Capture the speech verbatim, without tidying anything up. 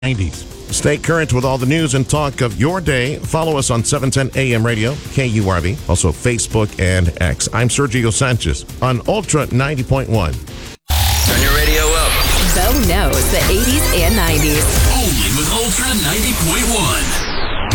nineties. Stay current with all the news and talk of your day. Follow us on seven ten A M Radio, K U R V, also Facebook and X. I'm Sergio Sanchez on Ultra ninety point one. Turn your radio up. Bo knows the eighties and nineties. Only with Ultra ninety point one.